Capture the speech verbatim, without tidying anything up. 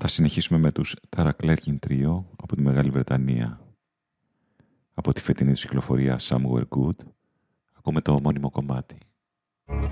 Θα συνεχίσουμε με τους Tara Clerkin Trio από τη Μεγάλη Βρετανία. Από τη φετινή τους κυκλοφορία Somewhere Good, ακούμε το ομώνυμο κομμάτι.